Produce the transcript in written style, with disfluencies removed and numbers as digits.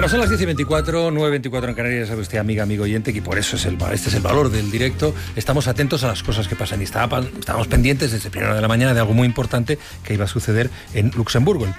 Son las 10:24, 9:24 en Canarias, sabe usted, amigo oyente, que por eso este es el valor del directo. Estamos atentos a las cosas que pasan y estábamos pendientes desde primera de la mañana de algo muy importante que iba a suceder en Luxemburgo. El